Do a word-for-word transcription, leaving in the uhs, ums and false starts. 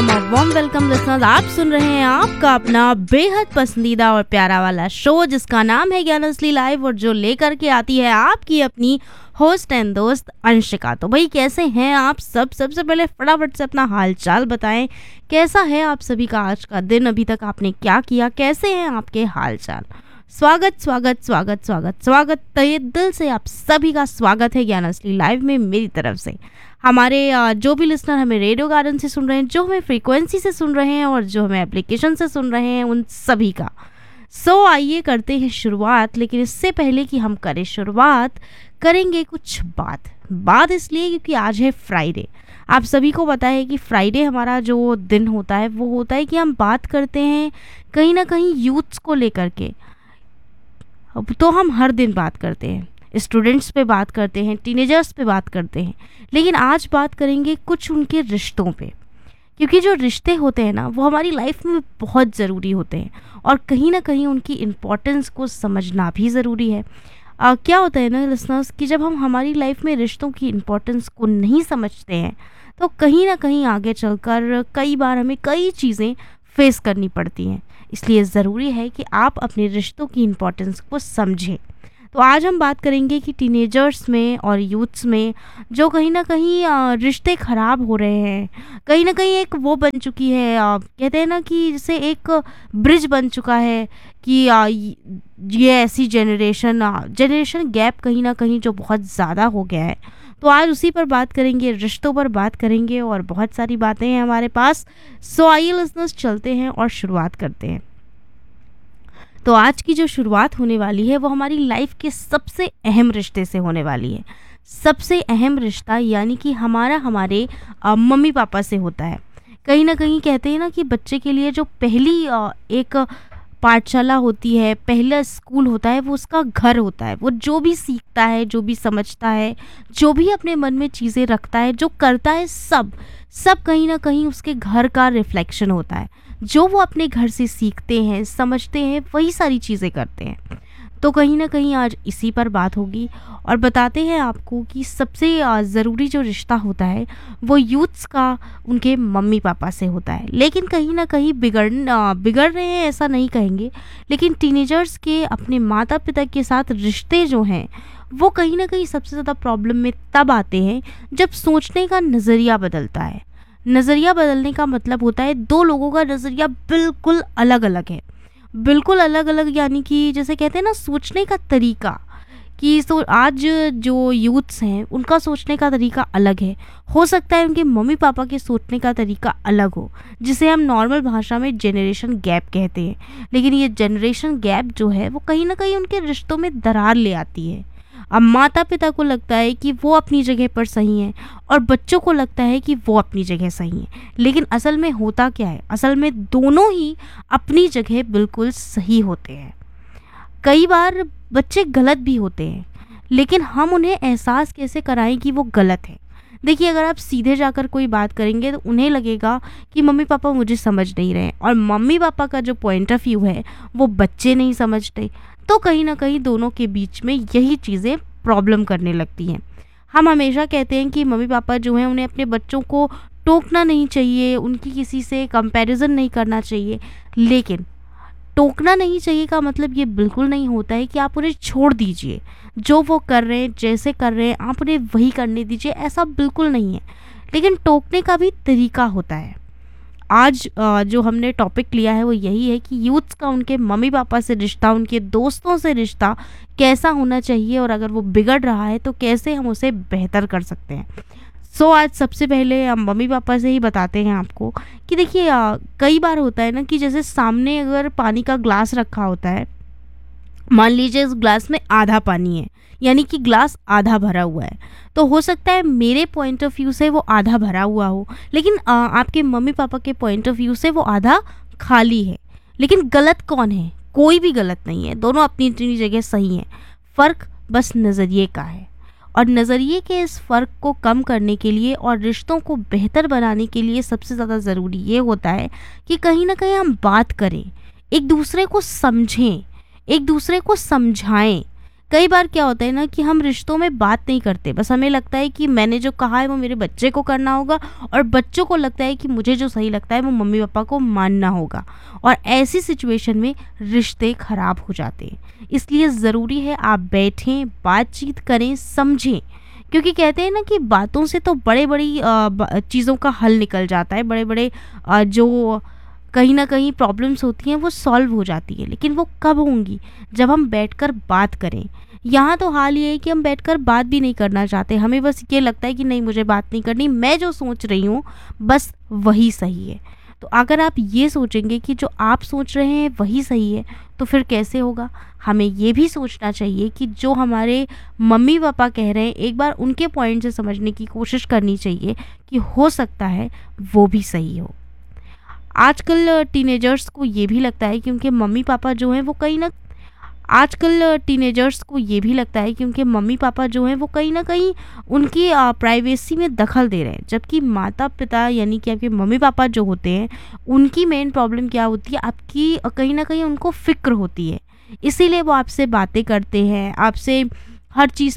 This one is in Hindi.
वेलकम और वार्म वेलकम लिसनर्स। आप सुन रहे हैं आपका अपना बेहद पसंदीदा और प्यारा वाला शो जिसका नाम है ज्ञानस्ली लाइव और जो लेकर के आती है आपकी अपनी होस्ट एंड दोस्त अंशिका। तो भाई कैसे हैं आप सब? सबसे पहले फटाफट से अपना हाल चाल बताएं, कैसा है आप सभी का आज का दिन, अभी तक आपने क्या किया, कैसे हैं आपके हाल चाल। स्वागत स्वागत स्वागत स्वागत स्वागत तहे दिल से आप सभी का स्वागत है ज्ञानस्ली लाइव में मेरी तरफ से। हमारे जो भी लिसनर हमें रेडियो गार्डन से सुन रहे हैं, जो हमें फ्रीक्वेंसी से सुन रहे हैं और जो हमें एप्लीकेशन से सुन रहे हैं, उन सभी का सो so, आइए करते हैं शुरुआत। लेकिन इससे पहले कि हम करें शुरुआत, करेंगे कुछ बात बात इसलिए क्योंकि आज है फ्राइडे। आप सभी को पता है कि फ्राइडे हमारा जो दिन होता है वो होता है कि हम बात करते हैं कहीं ना कहीं यूथ्स को लेकर के। अब तो हम हर दिन बात करते हैं, स्टूडेंट्स पे बात करते हैं, टीनेजर्स पे बात करते हैं, लेकिन आज बात करेंगे कुछ उनके रिश्तों पे, क्योंकि जो रिश्ते होते हैं ना वो हमारी लाइफ में बहुत ज़रूरी होते हैं और कहीं ना कहीं उनकी इम्पोर्टेंस को समझना भी ज़रूरी है। आ, क्या होता है ना लिसनर्स कि जब हम हमारी लाइफ में रिश्तों की इम्पोर्टेंस को नहीं समझते हैं तो कहीं ना कहीं आगे चलकर कई बार हमें कई चीज़ें फेस करनी पड़ती हैं। इसलिए ज़रूरी है कि आप अपने रिश्तों की इम्पोर्टेंस को समझें। तो आज हम बात करेंगे कि टीनेजर्स में और यूथ्स में जो कहीं ना कहीं रिश्ते ख़राब हो रहे हैं, कहीं ना कहीं एक वो बन चुकी है, कहते हैं ना कि जैसे एक ब्रिज बन चुका है कि ये ऐसी जनरेशन जनरेशन गैप कहीं ना कहीं जो बहुत ज़्यादा हो गया है। तो आज उसी पर बात करेंगे, रिश्तों पर बात करेंगे और बहुत सारी बातें हैं हमारे पास। सो आइए लिसनर्स चलते हैं और शुरुआत करते हैं। तो आज की जो शुरुआत होने वाली है वो हमारी लाइफ के सबसे अहम रिश्ते से होने वाली है। सबसे अहम रिश्ता यानी कि हमारा हमारे आ, मम्मी पापा से होता है। कहीं ना कहीं कहते हैं ना कि बच्चे के लिए जो पहली आ, एक पाठशाला होती है, पहला स्कूल होता है, वो उसका घर होता है। वो जो भी सीखता है, जो भी समझता है, जो भी अपने मन में चीज़ें रखता है, जो करता है, सब सब कहीं ना कहीं उसके घर का रिफ्लेक्शन होता है। जो वो अपने घर से सीखते हैं, समझते हैं, वही सारी चीज़ें करते हैं। तो कहीं ना कहीं आज इसी पर बात होगी और बताते हैं आपको कि सबसे ज़रूरी जो रिश्ता होता है वो यूथ्स का उनके मम्मी पापा से होता है। लेकिन कहीं ना कहीं बिगड़ बिगड़ रहे हैं ऐसा नहीं कहेंगे, लेकिन टीनेजर्स के अपने माता पिता के साथ रिश्ते जो हैं वो कहीं ना कहीं सबसे ज़्यादा प्रॉब्लम में तब आते हैं जब सोचने का नज़रिया बदलता है। नज़रिया बदलने का मतलब होता है दो लोगों का नज़रिया बिल्कुल अलग अलग है, बिल्कुल अलग अलग, यानी कि जैसे कहते हैं ना सोचने का तरीका कि सो आज जो यूथ्स हैं उनका सोचने का तरीका अलग है। हो सकता है उनके मम्मी पापा के सोचने का तरीका अलग हो, जिसे हम नॉर्मल भाषा में जनरेशन गैप कहते हैं। लेकिन ये जनरेशन गैप जो है वो कहीं ना कहीं उनके रिश्तों में दरार ले आती है। अब माता पिता को लगता है कि वो अपनी जगह पर सही हैं और बच्चों को लगता है कि वो अपनी जगह सही हैं, लेकिन असल में होता क्या है? असल में दोनों ही अपनी जगह बिल्कुल सही होते हैं। कई बार बच्चे गलत भी होते हैं, लेकिन हम उन्हें एहसास कैसे कराएं कि वो गलत है? देखिए, अगर आप सीधे जाकर कोई बात करेंगे तो उन्हें लगेगा कि मम्मी पापा मुझे समझ नहीं रहे हैं, और मम्मी पापा का जो पॉइंट ऑफ व्यू है वो बच्चे नहीं समझते। तो कहीं ना कहीं दोनों के बीच में यही चीज़ें प्रॉब्लम करने लगती हैं। हम हमेशा कहते हैं कि मम्मी पापा जो हैं उन्हें अपने बच्चों को टोकना नहीं चाहिए, उनकी किसी से कंपैरिजन नहीं करना चाहिए। लेकिन टोकना नहीं चाहिए का मतलब ये बिल्कुल नहीं होता है कि आप उन्हें छोड़ दीजिए, जो वो कर रहे हैं, जैसे कर रहे हैं आप उन्हें वही करने दीजिए, ऐसा बिल्कुल नहीं है। लेकिन टोकने का भी तरीका होता है। आज जो हमने टॉपिक लिया है वो यही है कि यूथ्स का उनके मम्मी पापा से रिश्ता, उनके दोस्तों से रिश्ता कैसा होना चाहिए, और अगर वो बिगड़ रहा है तो कैसे हम उसे बेहतर कर सकते हैं। सो so, आज सबसे पहले हम मम्मी पापा से ही बताते हैं आपको कि देखिए, कई बार होता है ना कि जैसे सामने अगर पानी का ग्लास रखा होता है, मान लीजिए इस ग्लास में आधा पानी है, यानी कि ग्लास आधा भरा हुआ है, तो हो सकता है मेरे पॉइंट ऑफ व्यू से वो आधा भरा हुआ हो, लेकिन आ, आपके मम्मी पापा के पॉइंट ऑफ व्यू से वो आधा खाली है। लेकिन गलत कौन है? कोई भी गलत नहीं है, दोनों अपनी अपनी जगह सही हैं। फ़र्क बस नज़रिए का है, और नज़रिए के इस फ़र्क को कम करने के लिए और रिश्तों को बेहतर बनाने के लिए सबसे ज़्यादा ज़रूरी ये होता है कि कहीं ना कहीं हम बात करें, एक दूसरे को समझें, एक दूसरे को समझाएं। कई बार क्या होता है ना कि हम रिश्तों में बात नहीं करते, बस हमें लगता है कि मैंने जो कहा है वो मेरे बच्चे को करना होगा, और बच्चों को लगता है कि मुझे जो सही लगता है वो मम्मी पापा को मानना होगा, और ऐसी सिचुएशन में रिश्ते खराब हो जाते हैं। इसलिए ज़रूरी है आप बैठें, बातचीत करें, समझें, क्योंकि कहते हैं ना कि बातों से तो बड़े बड़ी अ, ब- चीज़ों का हल निकल जाता है, बड़े बड़े अ, जो कहीं ना कहीं प्रॉब्लम्स होती हैं वो सॉल्व हो जाती है। लेकिन वो कब होंगी? जब हम बैठकर बात करें। यहाँ तो हाल ये है कि हम बैठकर बात भी नहीं करना चाहते, हमें बस ये लगता है कि नहीं, मुझे बात नहीं करनी, मैं जो सोच रही हूँ बस वही सही है। तो अगर आप ये सोचेंगे कि जो आप सोच रहे हैं वही सही है, तो फिर कैसे होगा? हमें ये भी सोचना चाहिए कि जो हमारे मम्मी पापा कह रहे हैं, एक बार उनके पॉइंट से समझने की कोशिश करनी चाहिए कि हो सकता है वो भी सही हो। आजकल टीनेजर्स को ये भी लगता है कि उनके मम्मी पापा जो हैं वो कहीं न आजकल टीनेजर्स को ये भी लगता है कि उनके मम्मी पापा जो हैं वो कहीं न कहीं उनकी अ, प्राइवेसी में दखल दे रहे हैं। जबकि माता-पिता यानी कि आपके मम्मी पापा जो होते हैं, उनकी मेन प्रॉब्लम क्या होती है? आपकी अ, कहीं न कहीं उनको फ़िक्र होती है। इसीलिए वो आपसे बातें करते हैं, आपसे हर चीज़